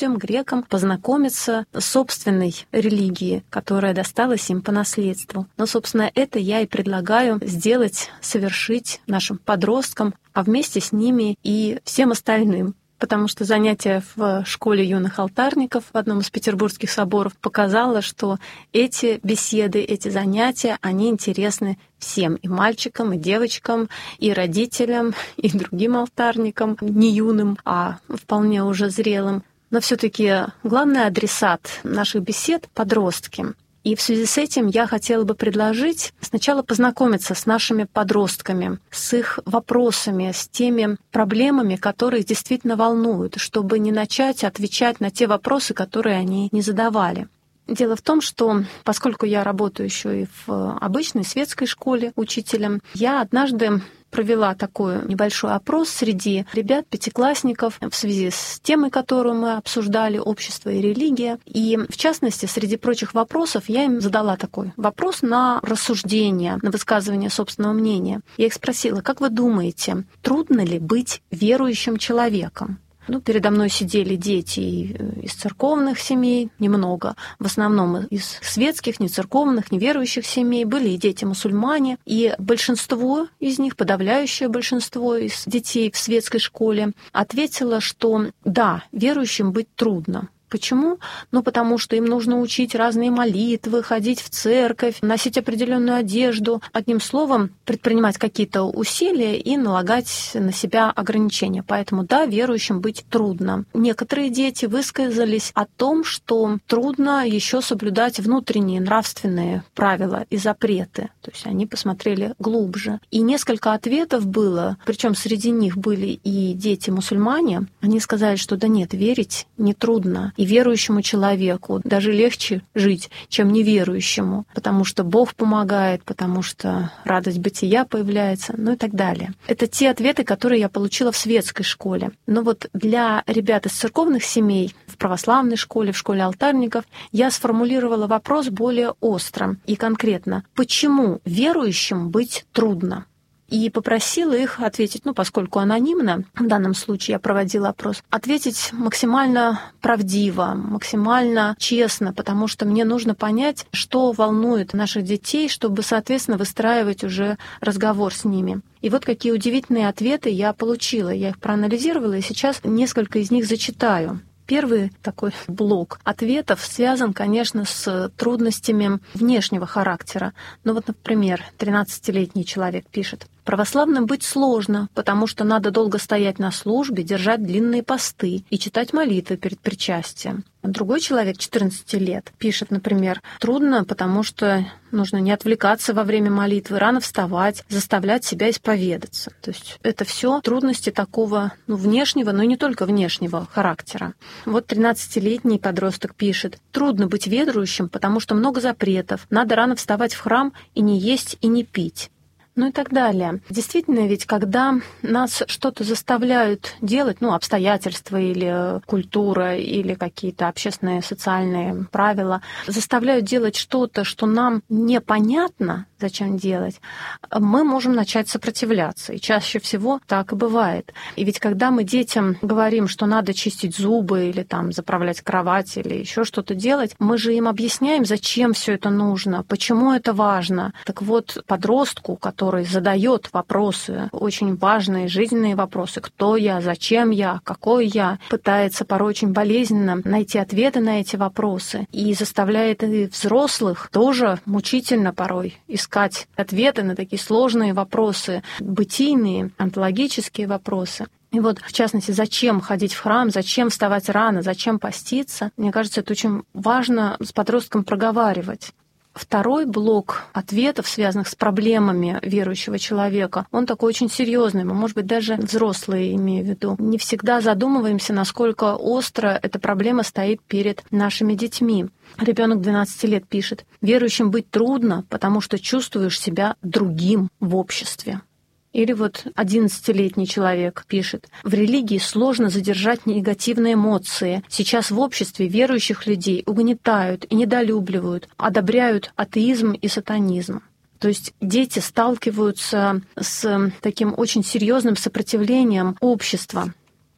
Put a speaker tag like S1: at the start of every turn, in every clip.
S1: удовольствием, грекам, познакомиться с собственной религией, которая досталась им по наследству. Но, собственно, это я и предлагаю сделать, совершить нашим подросткам, а вместе с ними и всем остальным. Потому что занятие в школе юных алтарников в одном из петербургских соборов показало, что эти беседы, эти занятия, они интересны всем, и мальчикам, и девочкам, и родителям, и другим алтарникам, не юным, а вполне уже зрелым. Но все-таки главный адресат наших бесед — подростки. И в связи с этим я хотела бы предложить сначала познакомиться с нашими подростками, с их вопросами, с теми проблемами, которые их действительно волнуют, чтобы не начать отвечать на те вопросы, которые они не задавали. Дело в том, что поскольку я работаю еще и в обычной светской школе учителем, я однажды провела такой небольшой опрос среди ребят, пятиклассников, в связи с темой, которую мы обсуждали, общество и религия. И, в частности, среди прочих вопросов я им задала такой вопрос на рассуждение, на высказывание собственного мнения. Я их спросила: как вы думаете, трудно ли быть верующим человеком? Передо мной сидели дети из церковных семей, немного, в основном из светских, нецерковных, неверующих семей. Были и дети-мусульмане, и большинство из них, подавляющее большинство из детей в светской школе, ответило, что да, верующим быть трудно. Почему? Потому что им нужно учить разные молитвы, ходить в церковь, носить определенную одежду. Одним словом, предпринимать какие-то усилия и налагать на себя ограничения. Поэтому, да, верующим быть трудно. Некоторые дети высказались о том, что трудно еще соблюдать внутренние нравственные правила и запреты. То есть они посмотрели глубже. И несколько ответов было, причем среди них были и дети-мусульмане. Они сказали, что да нет, верить нетрудно. И верующему человеку даже легче жить, чем неверующему, потому что Бог помогает, потому что радость бытия появляется, и так далее. Это те ответы, которые я получила в светской школе. Но для ребят из церковных семей, в православной школе, в школе алтарников, я сформулировала вопрос более остро и конкретно. Почему верующим быть трудно? И попросила их ответить, поскольку анонимно, в данном случае я проводила опрос, ответить максимально правдиво, максимально честно, потому что мне нужно понять, что волнует наших детей, чтобы, соответственно, выстраивать уже разговор с ними. И какие удивительные ответы я получила. Я их проанализировала, и сейчас несколько из них зачитаю. Первый такой блок ответов связан, конечно, с трудностями внешнего характера. Например, 13-летний человек пишет: «Православным быть сложно, потому что надо долго стоять на службе, держать длинные посты и читать молитвы перед причастием». Другой человек, 14 лет, пишет, например: «Трудно, потому что нужно не отвлекаться во время молитвы, рано вставать, заставлять себя исповедаться». То есть это все трудности такого внешнего, но и не только внешнего характера. 13-летний подросток пишет: «Трудно быть верующим, потому что много запретов, надо рано вставать в храм и не есть, и не пить». И так далее. Действительно, ведь когда нас что-то заставляют делать, обстоятельства или культура, или какие-то общественные, социальные правила, заставляют делать что-то, что нам непонятно, зачем делать, мы можем начать сопротивляться. И чаще всего так и бывает. И ведь когда мы детям говорим, что надо чистить зубы или заправлять кровать или еще что-то делать, мы же им объясняем, зачем все это нужно, почему это важно. Так подростку, который задает вопросы, очень важные жизненные вопросы: кто я, зачем я, какой я, пытается порой очень болезненно найти ответы на эти вопросы и заставляет и взрослых тоже мучительно порой искать ответы на такие сложные вопросы, бытийные, онтологические вопросы. И в частности, зачем ходить в храм, зачем вставать рано, зачем поститься, мне кажется, это очень важно с подростком проговаривать. Второй блок ответов, связанных с проблемами верующего человека, он такой очень серьезный. Мы, может быть, даже взрослые, имею в виду, не всегда задумываемся, насколько остро эта проблема стоит перед нашими детьми. Ребенок 12 лет пишет: «Верующим быть трудно, потому что чувствуешь себя другим в обществе». Или 11-летний человек пишет: «В религии сложно задержать негативные эмоции. Сейчас в обществе верующих людей угнетают и недолюбливают, одобряют атеизм и сатанизм». То есть дети сталкиваются с таким очень серьезным сопротивлением общества.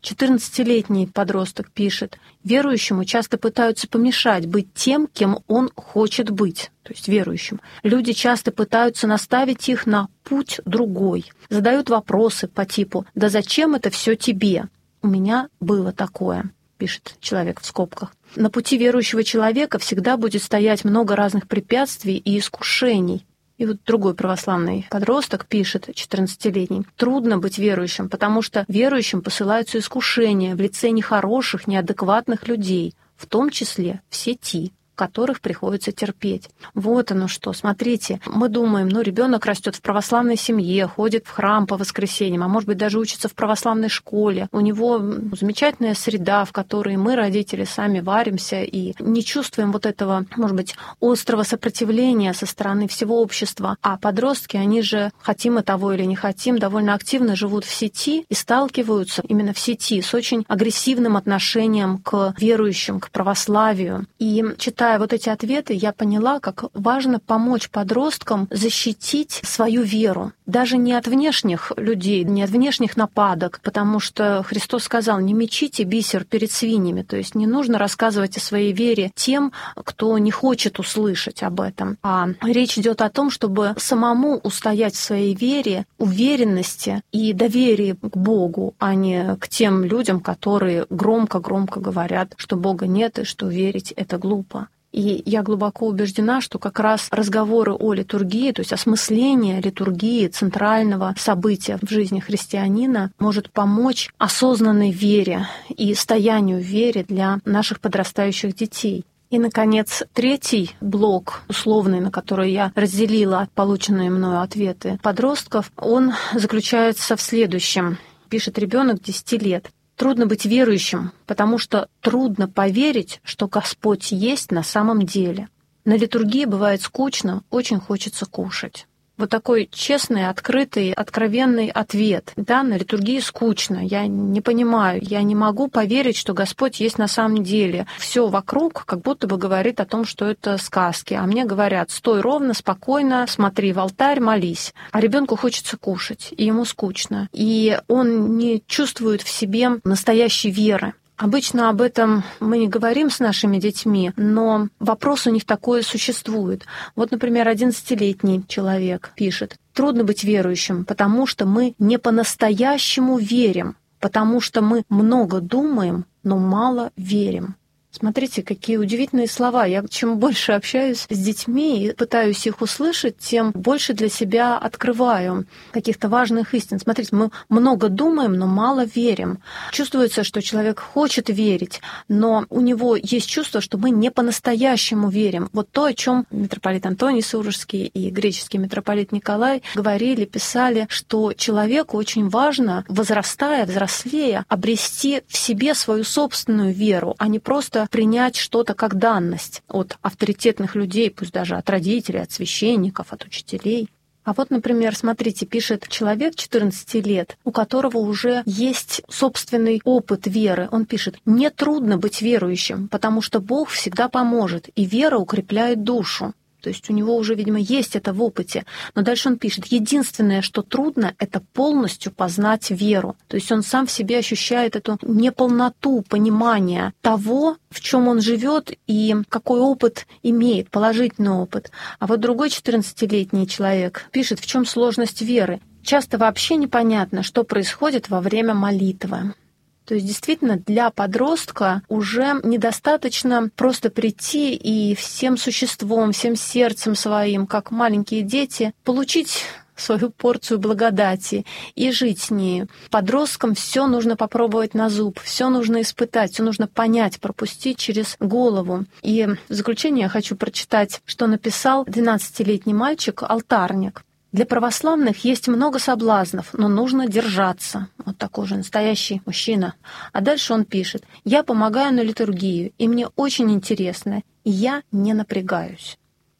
S1: 14-летний подросток пишет: верующему часто пытаются помешать быть тем, кем он хочет быть, то есть верующим. Люди часто пытаются наставить их на путь другой, задают вопросы по типу: «Да зачем это все тебе?» «У меня было такое», пишет человек в скобках. На пути верующего человека всегда будет стоять много разных препятствий и искушений. И вот другой православный подросток пишет, 14-летний: «Трудно быть верующим, потому что верующим посылаются искушения в лице нехороших, неадекватных людей, в том числе в сети, которых приходится терпеть». Вот оно что. Смотрите, мы думаем, ребенок растет в православной семье, ходит в храм по воскресеньям, а может быть даже учится в православной школе. У него замечательная среда, в которой мы, родители, сами варимся и не чувствуем вот этого, может быть, острого сопротивления со стороны всего общества. А подростки, они же, хотим мы того или не хотим, довольно активно живут в сети и сталкиваются именно в сети с очень агрессивным отношением к верующим, к православию. И читая вот эти ответы, я поняла, как важно помочь подросткам защитить свою веру. Даже не от внешних людей, не от внешних нападок, потому что Христос сказал: «Не мечите бисер перед свиньями». То есть не нужно рассказывать о своей вере тем, кто не хочет услышать об этом. А речь идет о том, чтобы самому устоять в своей вере, уверенности и доверии к Богу, а не к тем людям, которые громко-громко говорят, что Бога нет и что верить — это глупо. И я глубоко убеждена, что как раз разговоры о литургии, то есть осмысление литургии, центрального события в жизни христианина, может помочь осознанной вере и стоянию в вере для наших подрастающих детей. И, наконец, третий блок, условный, на который я разделила полученные мною ответы подростков, он заключается в следующем. Пишет ребенок 10 лет. «Трудно быть верующим, потому что трудно поверить, что Господь есть на самом деле. На литургии бывает скучно, очень хочется кушать». Вот такой честный, открытый, откровенный ответ. Да, на литургии скучно, я не понимаю, я не могу поверить, что Господь есть на самом деле. Все вокруг как будто бы говорит о том, что это сказки. А мне говорят: стой ровно, спокойно, смотри в алтарь, молись. А ребенку хочется кушать, и ему скучно. И он не чувствует в себе настоящей веры. Обычно об этом мы не говорим с нашими детьми, но вопрос у них такой существует. Вот, например, 11-летний человек пишет: «Трудно быть верующим, потому что мы не по-настоящему верим, потому что мы много думаем, но мало верим». Смотрите, какие удивительные слова. Я чем больше общаюсь с детьми и пытаюсь их услышать, тем больше для себя открываю каких-то важных истин. Смотрите, мы много думаем, но мало верим. Чувствуется, что человек хочет верить, но у него есть чувство, что мы не по-настоящему верим. Вот то, о чем митрополит Антоний Сурожский и греческий митрополит Николай говорили, писали, что человеку очень важно, возрастая, взрослея, обрести в себе свою собственную веру, а не просто принять что-то как данность от авторитетных людей, пусть даже от родителей, от священников, от учителей. А вот, например, смотрите, пишет человек 14 лет, у которого уже есть собственный опыт веры. Он пишет: «Не трудно быть верующим, потому что Бог всегда поможет, и вера укрепляет душу». То есть у него уже, видимо, есть это в опыте. Но дальше он пишет: «Единственное, что трудно, это полностью познать веру». То есть он сам в себе ощущает эту неполноту понимания того, в чем он живет и какой опыт имеет, положительный опыт. А вот другой 14-летний человек пишет: «В чем сложность веры? Часто вообще непонятно, что происходит во время молитвы». То есть действительно для подростка уже недостаточно просто прийти и всем существом, всем сердцем своим, как маленькие дети, получить свою порцию благодати и жить с ней. Подросткам все нужно попробовать на зуб, все нужно испытать, все нужно понять, пропустить через голову. И в заключение я хочу прочитать, что написал 12-летний мальчик-алтарник. «Для православных есть много соблазнов, но нужно держаться». Вот такой же настоящий мужчина. А дальше он пишет: «Я помогаю на литургию, и мне очень интересно, и я не напрягаюсь».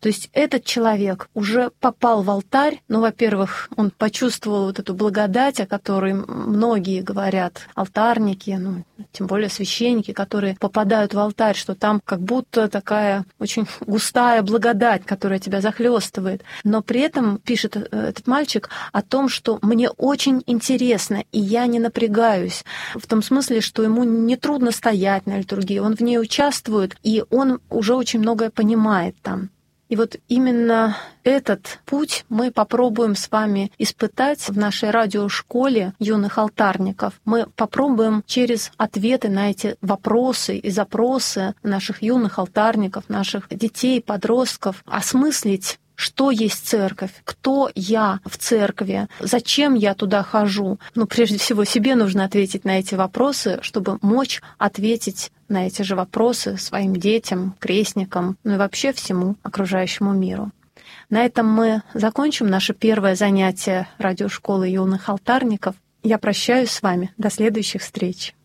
S1: То есть этот человек уже попал в алтарь, во-первых, он почувствовал вот эту благодать, о которой многие говорят, алтарники, тем более священники, которые попадают в алтарь, что там как будто такая очень густая благодать, которая тебя захлестывает. Но при этом пишет этот мальчик о том, что мне очень интересно, и я не напрягаюсь. В том смысле, что ему не трудно стоять на литургии, он в ней участвует, и он уже очень многое понимает там. И вот именно этот путь мы попробуем с вами испытать в нашей радиошколе юных алтарников. Мы попробуем через ответы на эти вопросы и запросы наших юных алтарников, наших детей, подростков осмыслить, что есть церковь, кто я в церкви, зачем я туда хожу. Прежде всего, себе нужно ответить на эти вопросы, чтобы мочь ответить на эти же вопросы своим детям, крестникам, и вообще всему окружающему миру. На этом мы закончим наше первое занятие радиошколы юных алтарников. Я прощаюсь с вами. До следующих встреч.